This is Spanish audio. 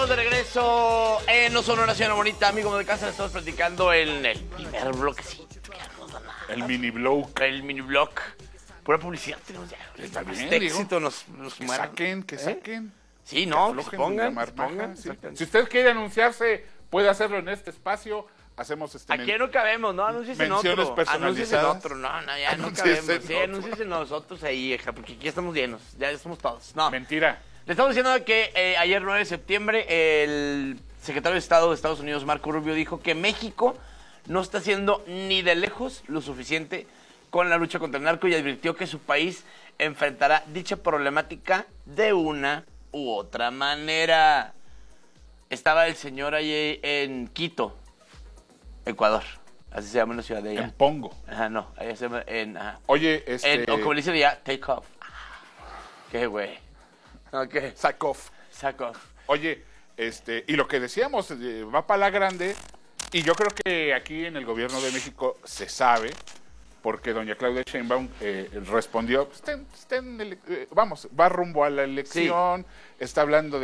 Estamos de regreso en No Sonora Nacional Bonita, amigo de casa. Estamos platicando en el primer bloquecito. El mini block. El mini block. Pura publicidad tenemos ya. Está bien, Este digo. éxito nos Que muera. que saquen. Sí, no, Que que se aflojen la pongan, marmaja, sí. exactamente. Si usted quiere anunciarse, puede hacerlo en este espacio. Hacemos Aquí no cabemos, ¿no? Anúnciese en menciones otro. personalizadas. Anúnciese en otro. No, ya no Anúnciese cabemos. en Sí, otro. anúnciese nosotros ahí, hija, porque aquí estamos llenos. Ya estamos todos. No. Mentira. Le estamos diciendo que ayer 9 de septiembre el secretario de Estado de Estados Unidos, Marco Rubio, dijo que México no está haciendo ni de lejos lo suficiente con la lucha contra el narco y advirtió que su país enfrentará dicha problemática de una u otra manera. Estaba el señor allí en Quito, Ecuador. Así se llama la ciudad de allá. En Pongo. Ajá, no, allá se llama ajá. Oye, O como le dicen ya, take off. Qué güey. Ok. Sakov. Sack off. Oye, y lo que decíamos, va para la grande, y yo creo que aquí en el gobierno de México se sabe, porque doña Claudia Sheinbaum respondió, vamos, va rumbo a la elección, está hablando de